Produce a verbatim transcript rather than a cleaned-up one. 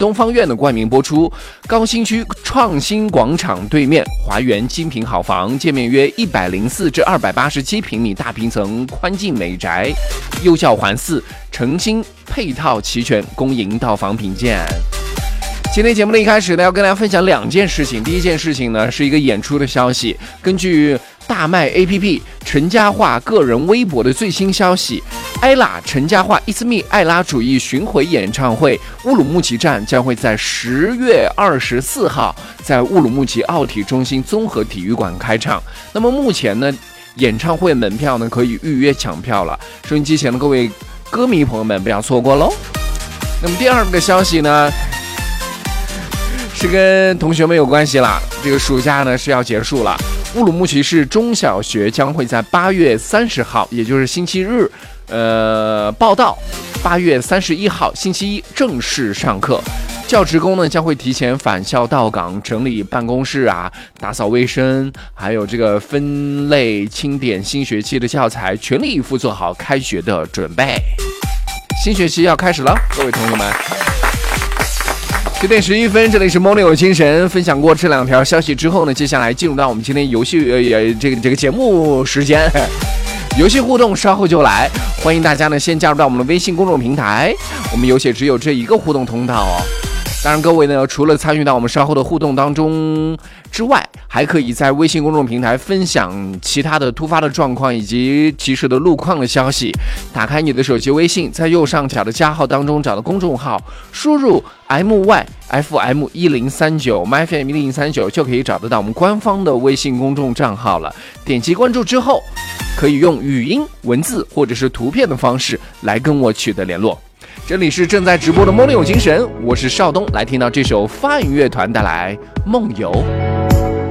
东方院的冠名播出。高新区创新广场对面华园精品好房，建面约一百零四至二百八十七平米大平层宽进美宅，优教环伺，诚心配套齐全，恭迎到访品鉴。今天节目的一开始呢，要跟大家分享两件事情。第一件事情呢，是一个演出的消息。根据大麦 A P P 陈嘉桦个人微博的最新消息，艾拉陈嘉桦 It's Me 艾拉主义巡回演唱会乌鲁木齐站将会在十月二十四号在乌鲁木齐奥体中心综合体育馆开场。那么目前呢，演唱会门票呢可以预约抢票了，收音机前的各位歌迷朋友们不要错过喽。那么第二个消息呢，是跟同学们有关系了。这个暑假呢是要结束了，乌鲁木齐市中小学将会在八月三十号，也就是星期日，呃，报到。八月三十一号星期一正式上课。教职工呢将会提前返校到岗，整理办公室啊，打扫卫生，还有这个分类清点新学期的教材，全力以赴做好开学的准备。新学期要开始了，各位同学们。九点十一分，这里是 Morning 有精神。分享过这两条消息之后呢，接下来进入到我们今天游戏呃这个这个节目时间，游戏互动稍后就来。欢迎大家呢先加入到我们的微信公众平台，我们有且只有这一个互动通道哦。当然，各位呢除了参与到我们稍后的互动当中之外，还可以在微信公众平台分享其他的突发的状况以及及时的路况的消息。打开你的手机微信，在右上角的加号当中找到公众号，输入 M Y F M 一零三九 M Y F M 一零三九 就可以找得到我们官方的微信公众账号了。点击关注之后，可以用语音、文字或者是图片的方式来跟我取得联络。这里是正在直播的梦游精神，我是邵东，来听到这首发影乐团带来梦游。